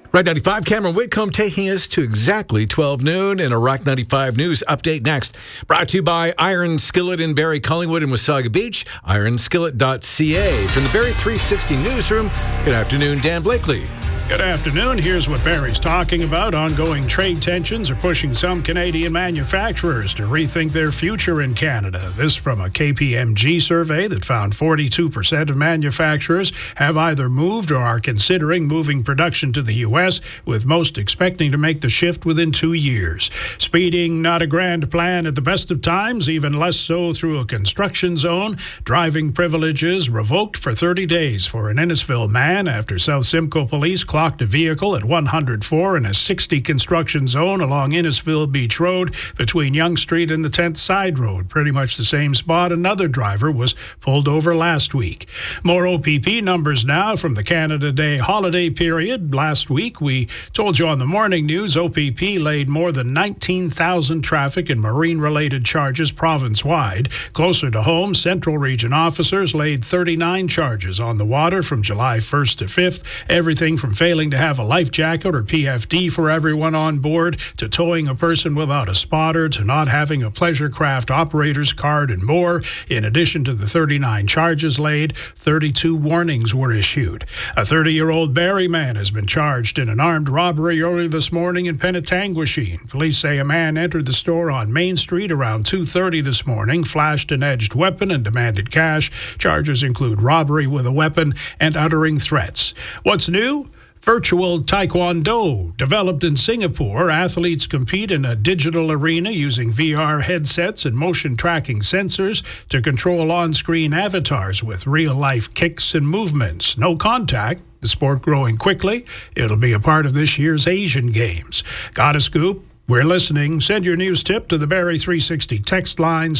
Rock 95, Cameron Whitcomb taking us to exactly 12 noon in a Rock 95 News update next. Brought to you by Iron Skillet in Barrie, Collingwood, and Wasaga Beach. IronSkillet.ca. From the Barrie 360 newsroom, good afternoon, Dan Blakely. Good afternoon. Here's what Barrie's talking about. Ongoing trade tensions are pushing some Canadian manufacturers to rethink their future in Canada. This from a KPMG survey that found 42% of manufacturers have either moved or are considering moving production to the U.S., with most expecting to make the shift within 2 years. Speeding, not a grand plan at the best of times, even less so through a construction zone. Driving privileges revoked for 30 days for an Innisfil man after South Simcoe police clocked a vehicle at 104 in a 60 construction zone along Innisfil Beach Road between Yonge Street and the 10th Side Road, pretty much the same spot another driver was pulled over last week. More OPP numbers now from the Canada Day holiday period. Last week, we told you on the morning news, OPP laid more than 19,000 traffic and marine-related charges province-wide. Closer to home, Central Region officers laid 39 charges on the water from July 1st to 5th, everything from failing to have a life jacket or PFD for everyone on board, to towing a person without a spotter, to not having a pleasure craft operator's card, and more. In addition to the 39 charges laid, 32 warnings were issued. A 30-year-old Barrie man has been charged in an armed robbery early this morning in Penetanguishene. Police say a man entered the store on Main Street around 2:30 this morning, flashed an edged weapon and demanded cash. Charges include robbery with a weapon and uttering threats. What's new? Virtual Taekwondo. Developed in Singapore, athletes compete in a digital arena using VR headsets and motion tracking sensors to control on-screen avatars with real-life kicks and movements. No contact. The sport growing quickly. It'll be a part of this year's Asian Games. Got a scoop? We're listening. Send your news tip to the Barrie 360 text line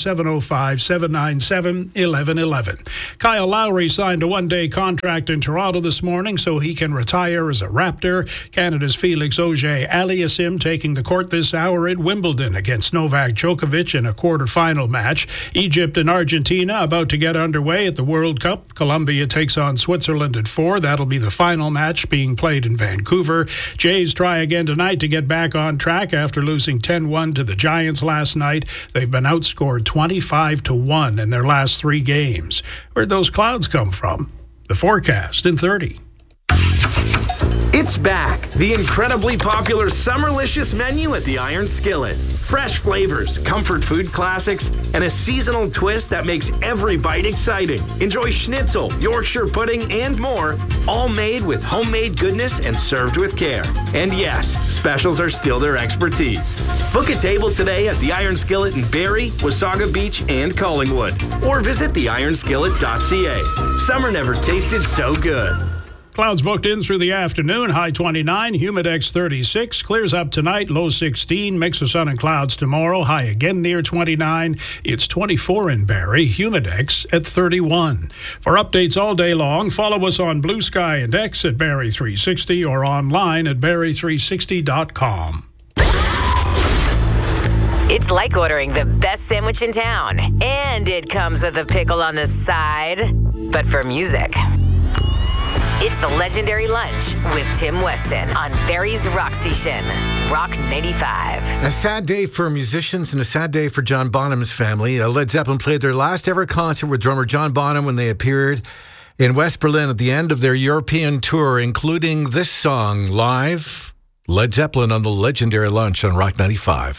705-797-1111. Kyle Lowry signed a one-day contract in Toronto this morning so he can retire as a Raptor. Canada's Felix Auger-Aliassime taking the court this hour at Wimbledon against Novak Djokovic in a quarterfinal match. Egypt and Argentina about to get underway at the World Cup. Colombia takes on Switzerland at 4. That'll be the final match being played in Vancouver. Jays try again tonight to get back on track after losing 10-1 to the Giants last night. They've been outscored 25-1 in their last 3 games. Where'd those clouds come from? The forecast in 30. It's back. The incredibly popular Summerlicious menu at the Iron Skillet. Fresh flavors, comfort food classics, and a seasonal twist that makes every bite exciting. Enjoy schnitzel, Yorkshire pudding, and more, all made with homemade goodness and served with care. And yes, specials are still their expertise. Book a table today at the Iron Skillet in Barrie, Wasaga Beach, and Collingwood. Or visit theIronSkillet.ca. Summer never tasted so good. Clouds booked in through the afternoon, high 29, humidex 36, clears up tonight, low 16, mix of sun and clouds tomorrow, high again near 29. It's 24 in Barrie, humidex at 31. For updates all day long, follow us on Blue Sky and X at Barrie 360 or online at barrie360.com. It's like ordering the best sandwich in town, and it comes with a pickle on the side, but for music. It's the Legendary Lunch with Tim Weston on Barrie's Rock Station, Rock 95. A sad day for musicians and a sad day for John Bonham's family. Led Zeppelin played their last ever concert with drummer John Bonham when they appeared in West Berlin at the end of their European tour, including this song live. Led Zeppelin on the Legendary Lunch on Rock 95.